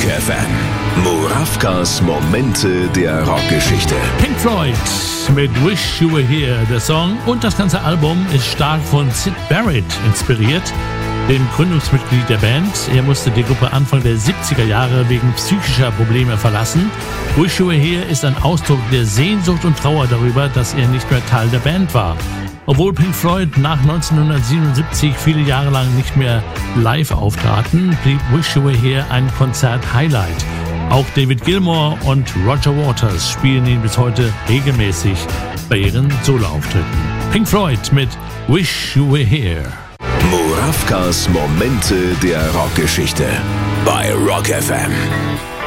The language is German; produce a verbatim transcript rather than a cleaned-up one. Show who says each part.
Speaker 1: F M. Murawkas Momente der Rockgeschichte.
Speaker 2: Pink Floyd mit Wish You Were Here, der Song. Und das ganze Album ist stark von Syd Barrett inspiriert, dem Gründungsmitglied der Band. Er musste die Gruppe Anfang der siebziger Jahre wegen psychischer Probleme verlassen. Wish You Were Here ist ein Ausdruck der Sehnsucht und Trauer darüber, dass er nicht mehr Teil der Band war. Obwohl Pink Floyd nach neunzehnhundertsiebenundsiebzig viele Jahre lang nicht mehr live auftraten, blieb Wish You Were Here ein Konzert-Highlight. Auch David Gilmour und Roger Waters spielen ihn bis heute regelmäßig bei ihren Soloauftritten. Pink Floyd mit Wish You Were Here.
Speaker 1: Murawkas Momente der Rockgeschichte bei Rock F M.